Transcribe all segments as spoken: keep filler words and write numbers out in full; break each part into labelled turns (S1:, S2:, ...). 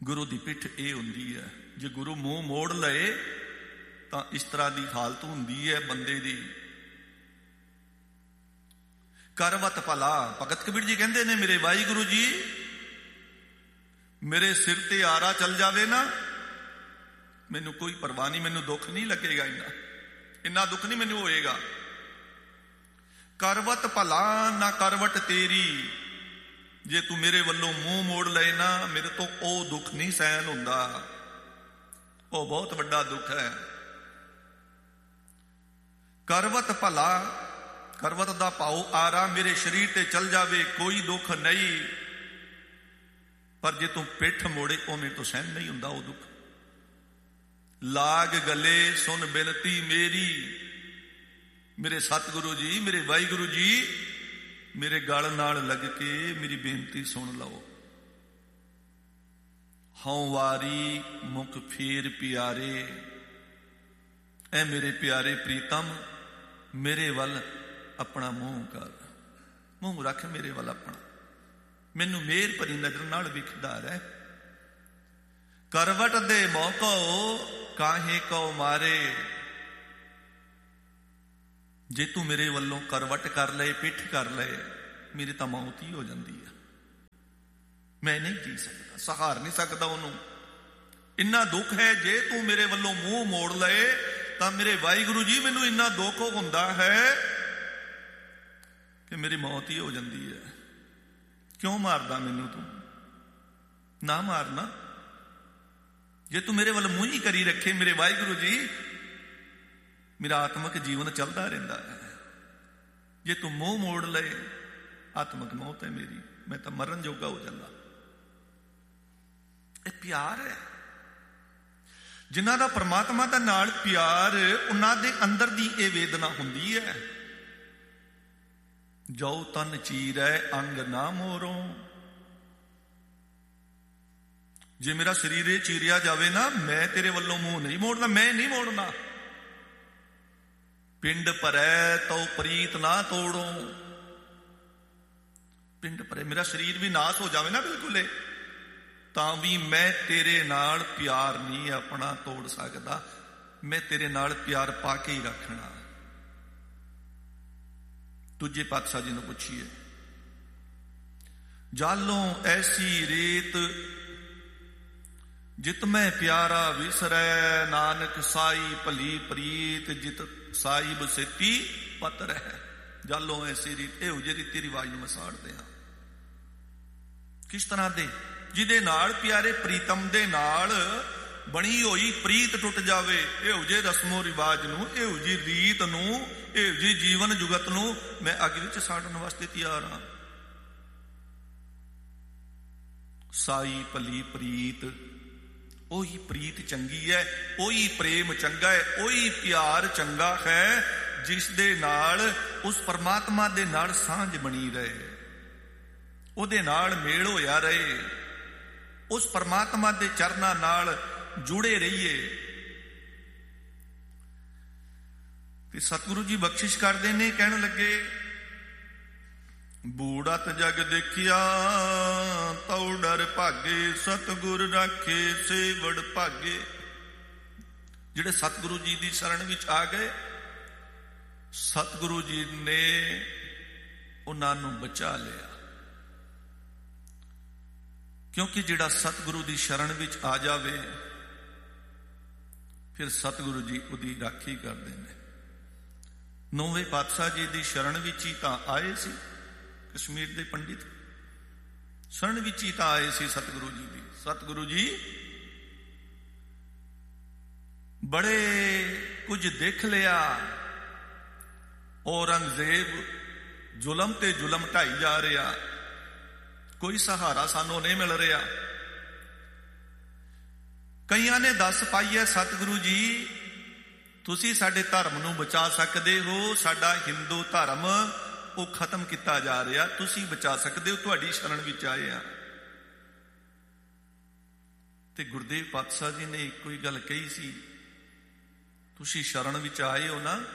S1: ਗੁਰੂ ਦੀ ਪਿੱਠ ਇਹ ਹੁੰਦੀ ਹੈ। ਜੇ ਗੁਰੂ ਮੂੰਹ ਮੋੜ ਲਏ ਤਾਂ ਇਸ ਤਰ੍ਹਾਂ ਦੀ ਹਾਲਤ ਹੁੰਦੀ ਹੈ ਬੰਦੇ ਦੀ। ਕਰਵਤ ਭਲਾ, ਭਗਤ ਕਬੀਰ ਜੀ ਕਹਿੰਦੇ ਨੇ, ਮੇਰੇ ਵਾਹਿਗੁਰੂ ਜੀ ਮੇਰੇ ਸਿਰ ਤੇ ਆਰਾ ਚੱਲ ਜਾਵੇ ਨਾ, ਮੈਨੂੰ ਕੋਈ ਪਰਵਾਹ ਨਹੀਂ, ਮੈਨੂੰ ਦੁੱਖ ਨਹੀਂ ਲੱਗੇਗਾ, ਇੰਨਾ ਇੰਨਾ ਦੁੱਖ ਨਹੀਂ ਮੈਨੂੰ ਹੋਏਗਾ। ਕਰਵਤ ਭਲਾ ਨਾ ਕਰਵਟ ਤੇਰੀ, ਜੇ ਤੂੰ ਮੇਰੇ ਵੱਲੋਂ ਮੂੰਹ ਮੋੜ ਲਏ ਨਾ, ਮੇਰੇ ਤੋਂ ਉਹ ਦੁੱਖ ਨਹੀਂ ਸਹਿਣ ਹੁੰਦਾ, ਉਹ ਬਹੁਤ ਵੱਡਾ ਦੁੱਖ ਹੈ। ਕਰਵਤ ਭਲਾ, ਕਰਵਤ ਦਾ ਭਾਉ ਆਰਾ, ਮੇਰੇ ਸਰੀਰ ਤੇ ਚੱਲ ਜਾਵੇ ਕੋਈ ਦੁੱਖ ਨਹੀਂ, ਪਰ ਜੇ ਤੂੰ ਪਿੱਠ ਮੋੜੇ ਉਹ ਮੇਰੇ ਤੋਂ ਸਹਿਣ ਨਹੀਂ ਹੁੰਦਾ ਉਹ ਦੁੱਖ। ਲਾਗ ਗਲੇ ਸੁਣ ਬਿਨਤੀ ਮੇਰੀ, ਮੇਰੇ ਸਤਿਗੁਰੂ ਜੀ, ਮੇਰੇ ਵਾਹਿਗੁਰੂ ਜੀ, ਮੇਰੇ ਗਲ ਨਾਲ ਲੱਗ ਕੇ ਮੇਰੀ ਬੇਨਤੀ ਸੁਣ ਲਓ। ਹਉ ਵਾਰੀ ਮੁਖ ਫੇਰ ਪਿਆਰੇ, ਐ ਮੇਰੇ ਪਿਆਰੇ ਪ੍ਰੀਤਮ, ਮੇਰੇ ਵੱਲ ਆਪਣਾ ਮੂੰਹ ਕਰ, ਮੂੰਹ ਰੱਖ ਮੇਰੇ ਵੱਲ ਆਪਣਾ, ਮੈਨੂੰ ਮੇਰ ਭਰੀ ਨਜ਼ਰ ਨਾਲ ਵਿਖਦਾ ਰਹਿ। ਕਰਵਟ ਦੇ ਮੌਕੋ ਕਾਹੇ ਕਉ ਮਾਰੇ, ਜੇ ਤੂੰ ਮੇਰੇ ਵੱਲੋਂ ਕਰਵਟ ਕਰ ਲਏ, ਪਿੱਠ ਕਰ ਲਏ, ਮੇਰੀ ਤਾਂ ਮੌਤ ਹੀ ਹੋ ਜਾਂਦੀ ਹੈ। ਮੈਂ ਨਹੀਂ ਜੀ ਸਕਦਾ, ਸਹਾਰ ਨਹੀਂ ਸਕਦਾ ਉਹਨੂੰ, ਇੰਨਾ ਦੁੱਖ ਹੈ। ਜੇ ਤੂੰ ਮੇਰੇ ਵੱਲੋਂ ਮੂੰਹ ਮੋੜ ਲਏ ਤਾਂ ਮੇਰੇ ਵਾਹਿਗੁਰੂ ਜੀ ਮੈਨੂੰ ਇੰਨਾ ਦੁੱਖ ਹੁੰਦਾ ਹੈ ਕਿ ਮੇਰੀ ਮੌਤ ਹੀ ਹੋ ਜਾਂਦੀ ਹੈ। ਕਿਉਂ ਮਾਰਦਾ ਮੈਨੂੰ ਤੂੰ? ਨਾ ਮਾਰਨਾ, ਜੇ ਤੂੰ ਮੇਰੇ ਵੱਲ ਮੂੰਹ ਹੀ ਕਰੀ ਰੱਖੇ ਮੇਰੇ ਵਾਹਿਗੁਰੂ ਜੀ, ਮੇਰਾ ਆਤਮਿਕ ਜੀਵਨ ਚੱਲਦਾ ਰਹਿੰਦਾ ਹੈ। ਜੇ ਤੂੰ ਮੂੰਹ ਮੋੜ ਲਏ, ਆਤਮਿਕ ਮੌਤ ਹੈ ਮੇਰੀ, ਮੈਂ ਤਾਂ ਮਰਨ ਜੋਗਾ ਹੋ ਜਾਂਦਾ। ਇਹ ਪਿਆਰ ਹੈ। ਜਿਨ੍ਹਾਂ ਦਾ ਪਰਮਾਤਮਾ ਦੇ ਨਾਲ ਪਿਆਰ, ਉਹਨਾਂ ਦੇ ਅੰਦਰ ਦੀ ਇਹ ਵੇਦਨਾ ਹੁੰਦੀ ਹੈ। ਜੋ ਤਨ ਚੀਰੈ ਅੰਗ ਨਾ ਮੋਰੋਂ, ਜੇ ਮੇਰਾ ਸਰੀਰ ਇਹ ਚੀਰਿਆ ਜਾਵੇ ਨਾ, ਮੈਂ ਤੇਰੇ ਵੱਲੋਂ ਮੂੰਹ ਨਹੀਂ ਮੋੜਨਾ, ਮੈਂ ਨਹੀਂ ਮੋੜਨਾ। ਪਿੰਡ ਭਰੈ ਤਉ ਪ੍ਰੀਤ ਨਾ ਤੋੜੋ, ਪਿੰਡ ਭਰੇ, ਮੇਰਾ ਸਰੀਰ ਵੀ ਨਾਸ ਹੋ ਜਾਵੇ ਨਾ ਬਿਲਕੁਲ, ਤਾਂ ਵੀ ਮੈਂ ਤੇਰੇ ਨਾਲ ਪਿਆਰ ਨਹੀਂ ਆਪਣਾ ਤੋੜ ਸਕਦਾ, ਮੈਂ ਤੇਰੇ ਨਾਲ ਪਿਆਰ ਪਾ ਕੇ ਹੀ ਰੱਖਣਾ। ਦੂਜੇ ਪਾਤਸ਼ਾਹ ਜੀ ਨੂੰ ਪੁੱਛੀਏ, ਜਾਲੋਂ ਐਸੀ ਰੇਤ ਜਿਤ ਮੈਂ ਪਿਆਰਾ ਵਿਸਰੈ, ਨਾਨਕ ਸਾਈ ਭਲੀ ਪ੍ਰੀਤ ਜਿਤ ਸਾਹਿਬ ਸੇਤੀ ਪਤ ਰਹਿ। ਜਾਲੋਂ ਐਸੀ ਰੀਤ, ਇਹੋ ਜਿਹੀ ਰੀਤੀ ਰਿਵਾਜ ਨੂੰ ਮਸਾੜਦੇ ਹਾਂ। ਕਿਸ ਤਰ੍ਹਾਂ ਦੇ? ਜਿਹਦੇ ਨਾਲ ਪਿਆਰੇ ਪ੍ਰੀਤਮ ਦੇ ਨਾਲ ਬਣੀ ਹੋਈ ਪ੍ਰੀਤ ਟੁੱਟ ਜਾਵੇ। ਇਹੋ ਜਿਹੇ ਰਸਮੋ ਰਿਵਾਜ ਨੂੰ, ਇਹੋ ਜਿਹੀ ਰੀਤ ਨੂੰ, ਇਹੋ ਜਿਹੀ ਜੀਵਨ ਜੁਗਤ ਨੂੰ ਮੈਂ ਅੱਗ ਵਿੱਚ ਸਾੜਨ ਵਾਸਤੇ ਤਿਆਰ ਹਾਂ। ਸਾਈ ਭਲੀ ਪ੍ਰੀਤ, ਉਹੀ ਪ੍ਰੀਤ ਚੰਗੀ ਹੈ, ਉਹੀ ਪ੍ਰੇਮ ਚੰਗਾ ਹੈ, ਉਹੀ ਪਿਆਰ ਚੰਗਾ ਹੈ, ਜਿਸ ਦੇ ਨਾਲ ਉਸ ਪਰਮਾਤਮਾ ਦੇ ਨਾਲ ਸਾਂਝ ਬਣੀ ਰਹੇ, ਉਹਦੇ ਨਾਲ ਮੇਲ ਹੋਇਆ ਰਹੇ, ਉਸ ਪਰਮਾਤਮਾ ਦੇ ਚਰਨਾਂ ਨਾਲ ਜੁੜੇ ਰਹੀਏ। ਤੇ ਸਤਿਗੁਰੂ ਜੀ ਬਖਸ਼ਿਸ਼ ਕਰਦੇ ਨੇ, ਕਹਿਣ ਲੱਗੇ, ਬੂੜਤ ਜਗ ਦੇਖਿਆ ਤਉ ਡਰ ਭਾਗੇ, ਸਤਿਗੁਰ ਰਾਖੇ ਸੇਵੜ ਭਾਗੇ। ਜਿਹੜੇ ਸਤਿਗੁਰੂ ਜੀ ਦੀ ਸ਼ਰਨ ਵਿੱਚ ਆ ਗਏ, ਸਤਿਗੁਰੂ ਜੀ ਨੇ ਉਹਨਾਂ ਨੂੰ ਬਚਾ ਲਿਆ। ਕਿਉਂਕਿ ਜਿਹੜਾ ਸਤਿਗੁਰੂ ਦੀ ਸ਼ਰਨ ਵਿੱਚ ਆ ਜਾਵੇ, ਫਿਰ ਸਤਿਗੁਰੂ ਜੀ ਉਹਦੀ ਰਾਖੀ ਕਰਦੇ ਨੇ। ਨੌਵੇਂ ਪਾਤਸ਼ਾਹ ਜੀ ਦੀ ਸ਼ਰਨ ਵਿੱਚ ਹੀ ਤਾਂ ਆਏ ਸੀ, ਕਸ਼ਮੀਰ ਦੇ ਪੰਡਿਤ ਸ਼ਰਨ ਵਿੱਚ ਹੀ ਤਾਂ ਆਏ ਸੀ ਸਤਿਗੁਰੂ ਜੀ ਦੀ। ਸਤਿਗੁਰੂ ਜੀ ਬੜੇ ਕੁਝ ਦੇਖ ਲਿਆ, ਔਰੰਗਜ਼ੇਬ ਜ਼ੁਲਮ ਤੇ ਜ਼ੁਲਮ ਢਾਈ ਜਾ ਰਿਹਾ, ਕੋਈ ਸਹਾਰਾ ਸਾਨੂੰ ਨਹੀਂ ਮਿਲ ਰਿਹਾ। ਕਈਆਂ ਨੇ ਦੱਸ ਪਾਈ ਹੈ, ਸਤਿਗੁਰੂ ਜੀ ਤੁਸੀਂ ਸਾਡੇ ਧਰਮ ਨੂੰ ਬਚਾ ਸਕਦੇ ਹੋ, ਸਾਡਾ ਹਿੰਦੂ ਧਰਮ ਉਹ ਖਤਮ ਕੀਤਾ ਜਾ ਰਿਹਾ, ਤੁਸੀਂ ਬਚਾ ਸਕਦੇ ਹੋ, ਤੁਹਾਡੀ ਸ਼ਰਨ ਵਿੱਚ ਆਏ ਆ। ਤੇ ਗੁਰਦੇਵ ਪਾਤਸ਼ਾਹ ਜੀ ਨੇ ਇੱਕੋ ਹੀ ਗੱਲ ਕਹੀ ਸੀ, ਤੁਸੀਂ ਸ਼ਰਨ ਵਿੱਚ ਆਏ ਹੋ ਨਾ,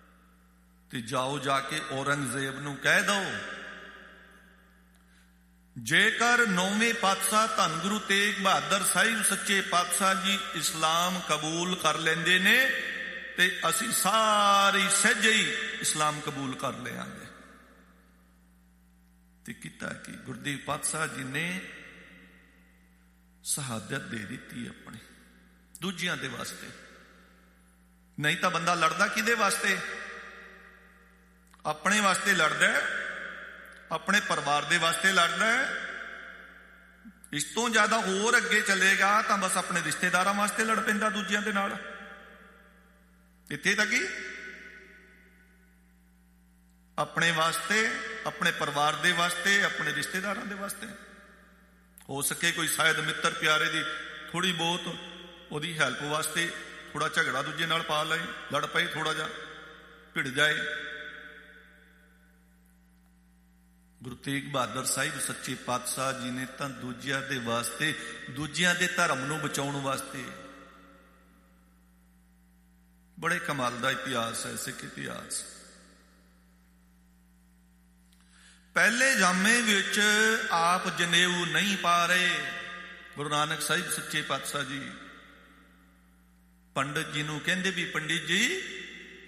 S1: ਤੇ ਜਾਓ ਜਾ ਕੇ ਔਰੰਗਜ਼ੇਬ ਨੂੰ ਕਹਿ ਦਿਓ ਜੇਕਰ ਨੌਵੇਂ ਪਾਤਸ਼ਾਹ ਧੰਨ ਗੁਰੂ ਤੇਗ ਬਹਾਦਰ ਸਾਹਿਬ ਸੱਚੇ ਪਾਤਸ਼ਾਹ ਜੀ ਇਸਲਾਮ ਕਬੂਲ ਕਰ ਲੈਂਦੇ ਨੇ ਤੇ ਅਸੀਂ ਸਾਰੇ ਸਹਿਜੇ ਹੀ ਇਸਲਾਮ ਕਬੂਲ ਕਰ ਲਿਆਂਗੇ। ਤੇ ਕੀਤਾ ਕਿ ਗੁਰਦੇਵ ਪਾਤਸ਼ਾਹ ਜੀ ਨੇ ਸ਼ਹਾਦਤ ਦੇ ਦਿੱਤੀ ਆਪਣੀ ਦੂਜਿਆਂ ਦੇ ਵਾਸਤੇ। ਨਹੀਂ ਤਾਂ ਬੰਦਾ ਲੜਦਾ ਕਿਹਦੇ ਵਾਸਤੇ? ਆਪਣੇ ਵਾਸਤੇ ਲੜਦਾ, ਆਪਣੇ ਪਰਿਵਾਰ ਦੇ ਵਾਸਤੇ ਲੜਦਾ। ਇਸ ਤੋਂ ਜ਼ਿਆਦਾ ਹੋਰ ਅੱਗੇ ਚਲੇਗਾ ਤਾਂ ਬਸ ਆਪਣੇ ਰਿਸ਼ਤੇਦਾਰਾਂ ਵਾਸਤੇ ਲੜ ਪੈਂਦਾ ਦੂਜਿਆਂ ਦੇ ਨਾਲ। ਇੱਥੇ ਤੱਕ ਹੀ ਆਪਣੇ ਵਾਸਤੇ, ਆਪਣੇ ਪਰਿਵਾਰ ਦੇ ਵਾਸਤੇ, ਆਪਣੇ ਰਿਸ਼ਤੇਦਾਰਾਂ ਦੇ ਵਾਸਤੇ। ਹੋ ਸਕੇ ਕੋਈ ਸ਼ਾਇਦ ਮਿੱਤਰ ਪਿਆਰੇ ਦੀ ਥੋੜੀ ਬਹੁਤ ਉਹਦੀ ਹੈਲਪ ਵਾਸਤੇ ਥੋੜਾ ਝਗੜਾ ਦੂਜੇ ਨਾਲ ਪਾ ਲਏ, ਲੜ ਪਏ, ਥੋੜਾ ਜਿਹਾ ਭਿੜ ਜਾਏ। ਗੁਰੂ ਤੇਗ ਬਹਾਦਰ ਸਾਹਿਬ ਸੱਚੇ ਪਾਤਸ਼ਾਹ ਜੀ ਨੇ ਤਾਂ ਦੂਜਿਆਂ ਦੇ ਵਾਸਤੇ, ਦੂਜਿਆਂ ਦੇ ਧਰਮ ਨੂੰ ਬਚਾਉਣ ਵਾਸਤੇ ਬੜੇ ਕਮਾਲ ਦਾ ਇਤਿਹਾਸ ਹੈ ਸਿੱਖ ਇਤਿਹਾਸ। ਪਹਿਲੇ ਜਾਮੇ ਵਿੱਚ ਆਪ ਜਨੇਊ ਨਹੀਂ ਪਾ ਰਹੇ ਗੁਰੂ ਨਾਨਕ ਸਾਹਿਬ ਸੱਚੇ ਪਾਤਸ਼ਾਹ ਜੀ। ਪੰਡਤ ਜੀ ਨੂੰ ਕਹਿੰਦੇ ਵੀ ਪੰਡਿਤ ਜੀ